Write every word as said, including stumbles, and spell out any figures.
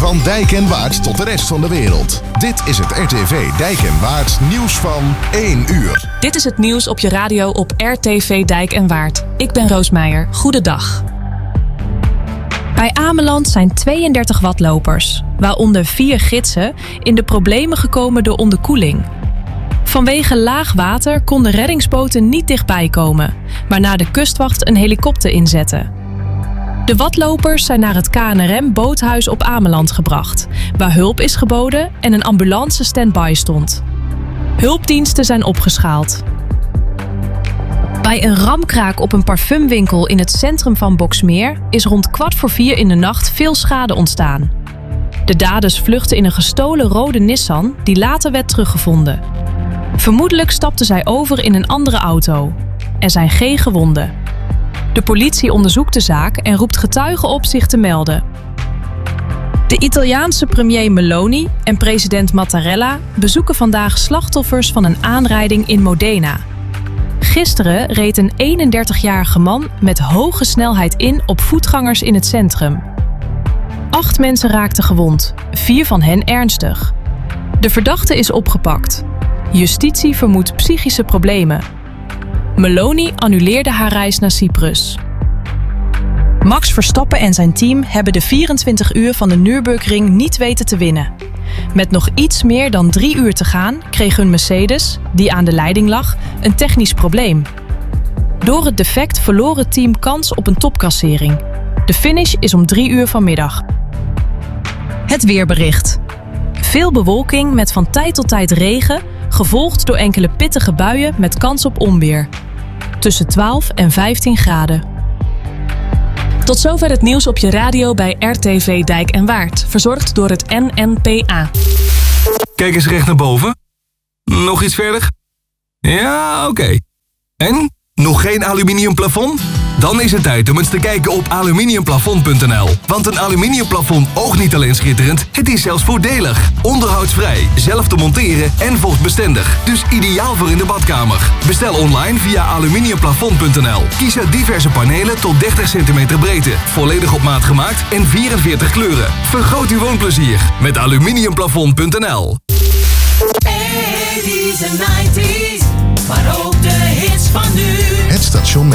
Van Dijk en Waard tot de rest van de wereld. Dit is het R T V Dijk en Waard nieuws van één uur. Dit is het nieuws op je radio op R T V Dijk en Waard. Ik ben Roos Meijer. Goedendag. Bij Ameland zijn tweeëndertig watlopers, waaronder vier gidsen, in de problemen gekomen door onderkoeling. Vanwege laag water konden reddingsboten niet dichtbij komen, waarna de kustwacht een helikopter inzette. De watlopers zijn naar het K N R M-boothuis op Ameland gebracht, waar hulp is geboden en een ambulance stand-by stond. Hulpdiensten zijn opgeschaald. Bij een ramkraak op een parfumwinkel in het centrum van Boxmeer is rond kwart voor vier in de nacht veel schade ontstaan. De daders vluchtten in een gestolen rode Nissan die later werd teruggevonden. Vermoedelijk stapten zij over in een andere auto. Er zijn geen gewonden. De politie onderzoekt de zaak en roept getuigen op zich te melden. De Italiaanse premier Meloni en president Mattarella bezoeken vandaag slachtoffers van een aanrijding in Modena. Gisteren reed een eenendertigjarige man met hoge snelheid in op voetgangers in het centrum. Acht mensen raakten gewond, vier van hen ernstig. De verdachte is opgepakt. Justitie vermoedt psychische problemen. Meloni annuleerde haar reis naar Cyprus. Max Verstappen en zijn team hebben de vierentwintig uur van de Nürburgring niet weten te winnen. Met nog iets meer dan drie uur te gaan kreeg hun Mercedes, die aan de leiding lag, een technisch probleem. Door het defect verloor het team kans op een topklassering. De finish is om drie uur vanmiddag. Het weerbericht. Veel bewolking met van tijd tot tijd regen, gevolgd door enkele pittige buien met kans op onweer. Tussen twaalf en vijftien graden. Tot zover het nieuws op je radio bij R T V Dijk en Waard. Verzorgd door het N N P A. Kijk eens recht naar boven. Nog iets verder? Ja, oké. Okay. En? Nog geen aluminium plafond? Dan is het tijd om eens te kijken op aluminiumplafond punt n l. Want een aluminiumplafond oogt niet alleen schitterend, het is zelfs voordelig. Onderhoudsvrij, zelf te monteren en vochtbestendig. Dus ideaal voor in de badkamer. Bestel online via aluminiumplafond punt n l. Kies uit diverse panelen tot dertig centimeter breedte. Volledig op maat gemaakt en vierenveertig kleuren. Vergroot uw woonplezier met aluminiumplafond punt n l. eighties en nineties, maar ook de hits van nu. Het station met